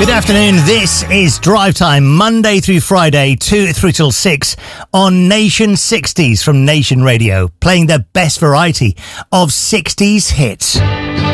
Good afternoon. This is Drive Time, Monday through Friday, 2 through till 6 on Nation 60s from Nation Radio, playing the best variety of 60s hits.